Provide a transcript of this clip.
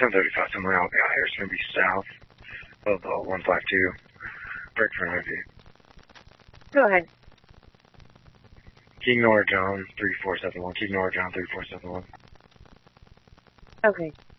1035, somewhere out here. It's going to be south of 152. Break for an IV. Go ahead. King Nora John 3471. King Nora John 3471. Okay.